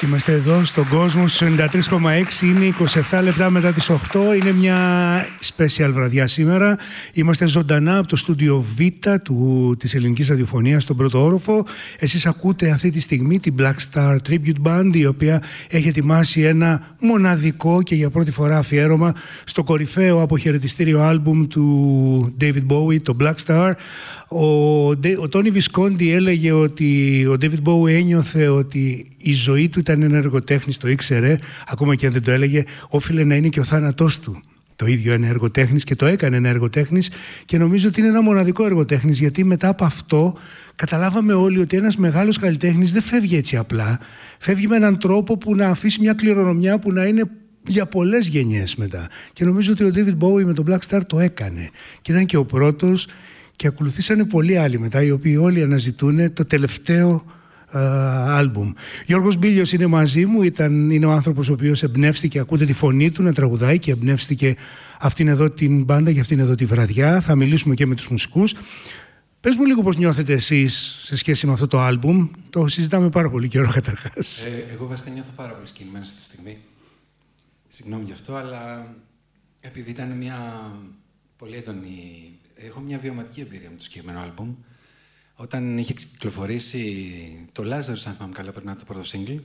Είμαστε εδώ στον κόσμο στους 93,6, είναι 27 λεπτά μετά τις 8, είναι μια special βραδιά σήμερα. Είμαστε ζωντανά από το στούντιο Β της ελληνικής ραδιοφωνίας στον πρώτο όροφο. Εσείς ακούτε αυτή τη στιγμή την Black Star Tribute Band, η οποία έχει ετοιμάσει ένα μοναδικό και για πρώτη φορά αφιέρωμα στο κορυφαίο αποχαιρετιστήριο άλμπουμ του David Bowie, το Black Star. Ο Τόνι Βισκόντι έλεγε ότι ο David Bowie ένιωθε ότι η ζωή του ήταν ένα εργοτέχνης, το ήξερε, ακόμα και αν δεν το έλεγε, όφιλε να είναι και ο θάνατός του το ίδιο ένα εργοτέχνης, και το έκανε ένα εργοτέχνης, και νομίζω ότι είναι ένα μοναδικό εργοτέχνης, γιατί μετά από αυτό καταλάβαμε όλοι ότι ένας μεγάλος καλλιτέχνης δεν φεύγει έτσι απλά, φεύγει με έναν τρόπο που να αφήσει μια κληρονομιά που να είναι για πολλές γενιές μετά, και νομίζω ότι ο David Bowie με τον Black Star το έκανε και ήταν και ο πρώτος, και ακολουθήσανε πολλοί άλλοι μετά, οι οποίοι όλοι αναζητούν το τελευταίο άλμπουμ. Γιώργος Μπίλιος είναι μαζί μου, είναι ο άνθρωπος ο οποίος εμπνεύστηκε, ακούτε τη φωνή του να τραγουδάει και εμπνεύστηκε αυτήν εδώ την μπάντα και αυτήν εδώ τη βραδιά. Θα μιλήσουμε και με τους μουσικούς. Πες μου λίγο πώς νιώθετε εσείς σε σχέση με αυτό το άλμπουμ. Το συζητάμε πάρα πολύ καιρό καταρχάς. Εγώ βασικά νιώθω πάρα πολύ συγκινημένος αυτή τη στιγμή. Συγγνώμη γι' αυτό, αλλά επειδή ήταν μια πολύ έντονη... Έχω μια βιωματική εμπειρία με το συγκεκριμένο άλμπουμ. Όταν είχε κυκλοφορήσει το Lazarus, αν θυμάμαι καλά, πριν από το πρώτο single,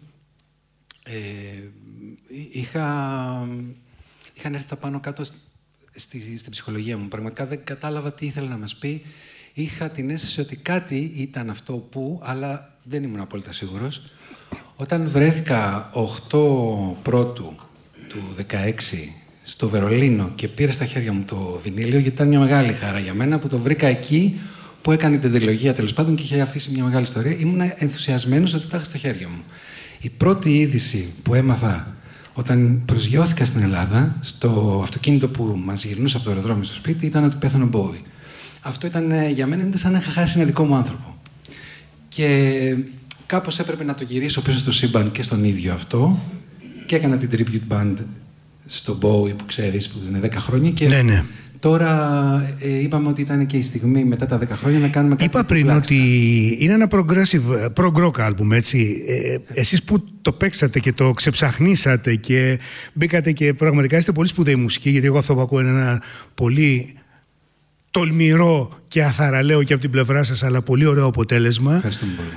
είχαν έρθει τα πάνω κάτω στην ψυχολογία μου. Πραγματικά δεν κατάλαβα τι ήθελε να μας πει. Είχα την αίσθηση ότι κάτι ήταν αυτό που, αλλά δεν ήμουν απόλυτα σίγουρος. Όταν βρέθηκα 8 πρώτου του 16 στο Βερολίνο και πήρα στα χέρια μου το βινίλιο, γιατί ήταν μια μεγάλη χαρά για μένα που το βρήκα εκεί, που έκανε την τριλογία τέλος πάντων και είχε αφήσει μια μεγάλη ιστορία. Ήμουν ενθουσιασμένος ότι τα είχα στα χέρια μου. Η πρώτη είδηση που έμαθα όταν προσγειώθηκα στην Ελλάδα, στο αυτοκίνητο που μας γυρνούσε από το αεροδρόμιο στο σπίτι, ήταν ότι πέθανε ο Bowie. Αυτό ήταν για μένα, ήταν σαν να είχα χάσει ένα δικό μου άνθρωπο. Και κάπως έπρεπε να το γυρίσω πίσω στο σύμπαν και στον ίδιο αυτό, και έκανα την tribute band στο Bowie που ξέρεις, που είναι 10 χρόνια. Και ναι. Τώρα είπαμε ότι ήταν και η στιγμή μετά τα 10 χρόνια να κάνουμε κάτι. Είπα πριν ότι είναι ένα progressive, prog-rock album, έτσι. Εσείς που το παίξατε και το ξεψαχνίσατε και μπήκατε και πραγματικά είστε πολύ σπουδαίοι μουσικοί, γιατί εγώ αυτό που ακούω είναι ένα πολύ τολμηρό και αθαραλέο και από την πλευρά σας, αλλά πολύ ωραίο αποτέλεσμα. Ευχαριστούμε πολύ.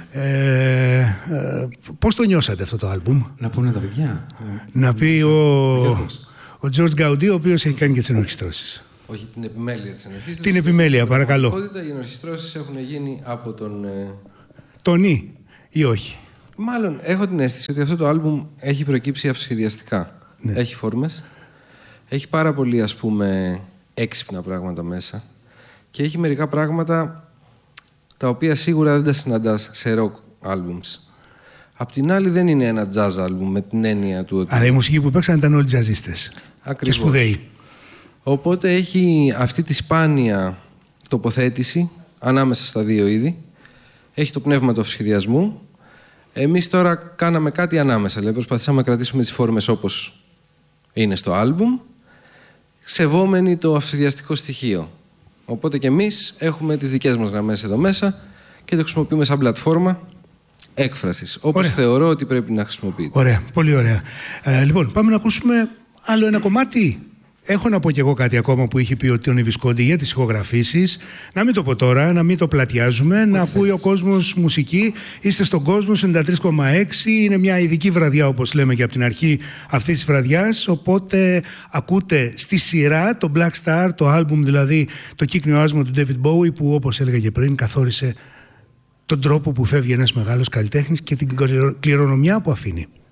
Πώς το νιώσατε αυτό το album? Να πούνε τα παιδιά. Να πει ο George Gaudi, ο οποίος έχει κάνει και τις ενορχιστρώσεις. Όχι, την επιμέλεια της ενορχήστρωσης. Την επιμέλεια, παρακαλώ. Οι ενορχιστρώσεις έχουν γίνει από τον... Τονί ή όχι? Μάλλον έχω την αίσθηση ότι αυτό το άλμπουμ έχει προκύψει αυτοσχεδιαστικά. Ναι. Έχει φόρμες, έχει πάρα πολύ, ας πούμε, έξυπνα πράγματα μέσα, και έχει μερικά πράγματα τα οποία σίγουρα δεν τα συναντάς σε rock albums. Απ' την άλλη δεν είναι ένα jazz album με την έννοια του ότι... Αλλά οι μουσικοί που παίξαν ήταν όλοι τζαζίστες. Ακριβώς. Και σπουδαίοι. Οπότε έχει αυτή τη σπάνια τοποθέτηση ανάμεσα στα δύο είδη. Έχει το πνεύμα του αυτοσχεδιασμού. Εμείς τώρα κάναμε κάτι ανάμεσα. Δηλαδή προσπαθήσαμε να κρατήσουμε τις φόρμες όπως είναι στο άλμπουμ, σεβόμενοι το αυτοσχεδιαστικό στοιχείο. Οπότε και εμείς έχουμε τις δικές μας γραμμές εδώ μέσα και το χρησιμοποιούμε σαν πλατφόρμα έκφρασης, όπως θεωρώ ότι πρέπει να χρησιμοποιείται. Ωραία, πολύ ωραία. Λοιπόν, πάμε να ακούσουμε άλλο ένα κομμάτι. Έχω να πω κι εγώ κάτι ακόμα που είχε πει ο Τόνι Βισκόντι για τις ηχογραφήσεις. Να μην το πω τώρα, να μην το πλατιάζουμε, να ακούει ο κόσμος μουσική. Είστε στον κόσμο 93,6. Είναι μια ειδική βραδιά, όπως λέμε και από την αρχή αυτής της βραδιάς. Οπότε ακούτε στη σειρά το Black Star, το άλμπουμ δηλαδή, το κύκνιο άσμα του David Bowie, που όπως έλεγα και πριν καθόρισε τον τρόπο που φεύγει ένας μεγάλος καλλιτέχνης και την κληρονομιά που αφήνει.